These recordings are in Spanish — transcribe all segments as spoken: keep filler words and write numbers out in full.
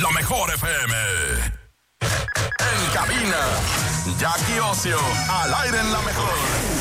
la mejor F M. En cabina, Jackie Ocio, al aire en la mejor.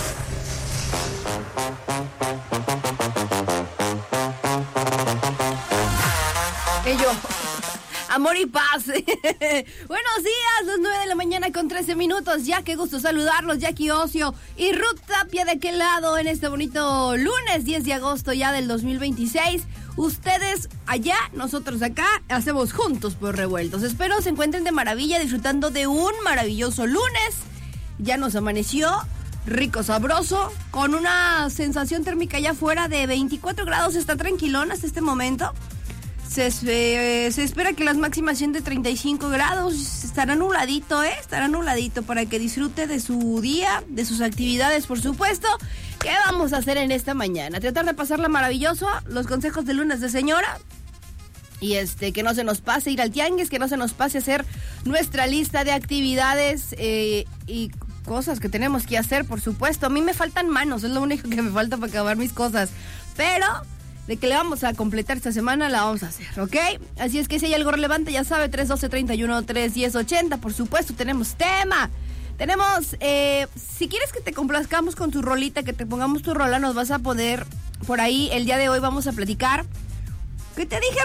Y yo, amor y paz. Buenos días, las nueve de la mañana con trece minutos. Ya, qué gusto saludarlos, Jackie Ocio y Ruth Tapia de aquel lado en este bonito lunes diez de agosto ya del dos mil veintiséis. Ustedes allá, nosotros acá, hacemos juntos por revueltos. Espero se encuentren de maravilla, disfrutando de un maravilloso lunes. Ya nos amaneció, rico, sabroso, con una sensación térmica ya fuera de veinticuatro grados. Está tranquilón hasta este momento. Se, eh, se espera que las máximas sean de treinta y cinco grados. Estará nubladito, ¿eh? Estará nubladito para que disfrute de su día, de sus actividades, por supuesto. ¿Qué vamos a hacer en esta mañana? Tratar de pasarla maravilloso, los consejos de lunes de señora. Y este, que no se nos pase ir al tianguis, que no se nos pase hacer nuestra lista de actividades eh, y cosas que tenemos que hacer, por supuesto. A mí me faltan manos, es lo único que me falta para acabar mis cosas. Pero de que le vamos a completar esta semana, la vamos a hacer, ¿ok? Así es que si hay algo relevante, ya sabe, tres doce, treinta y uno, tres diez, ochenta. Por supuesto, tenemos tema. Tenemos, eh, si quieres que te complazcamos con tu rolita, que te pongamos tu rola, nos vas a poder, por ahí, el día de hoy vamos a platicar. ¿Qué te dije,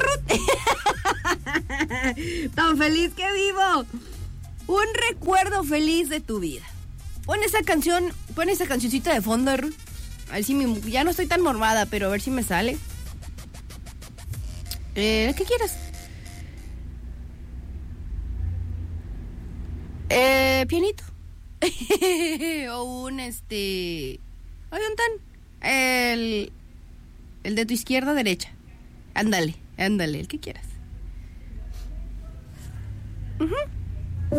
Ruth? Tan feliz que vivo. Un recuerdo feliz de tu vida. Pon esa canción, pon esa cancioncita de fondo, Ruth. A ver si me, ya no estoy tan mormada, pero a ver si me sale. Eh, ¿qué quieres? Eh, pianito. O un este... Ay, un tan... El... El de tu izquierda derecha. Ándale, ándale, el que quieras. Uh-huh.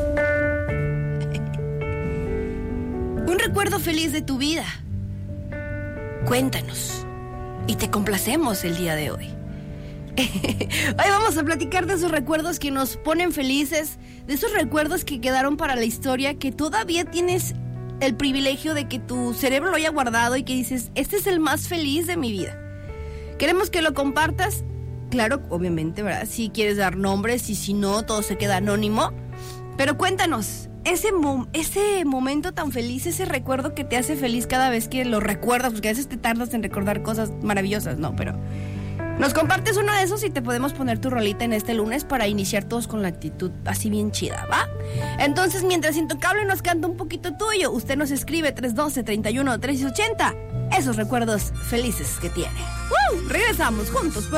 Un recuerdo feliz de tu vida. Cuéntanos. Y te complacemos el día de hoy. Hoy vamos a platicar de esos recuerdos que nos ponen felices, de esos recuerdos que quedaron para la historia, que todavía tienes el privilegio de que tu cerebro lo haya guardado y que dices, este es el más feliz de mi vida. Queremos que lo compartas, claro, obviamente, ¿verdad? Si quieres dar nombres y si no, todo se queda anónimo. Pero cuéntanos, ese, mo- ese momento tan feliz, ese recuerdo que te hace feliz cada vez que lo recuerdas, porque a veces te tardas en recordar cosas maravillosas, ¿no? Pero nos compartes uno de esos y te podemos poner tu rolita en este lunes para iniciar todos con la actitud así bien chida, ¿va? Entonces, mientras Intocable nos canta un poquito tuyo, usted nos escribe tres doce, treinta y uno, tres ochenta, esos recuerdos felices que tiene. ¡Uh! Regresamos juntos.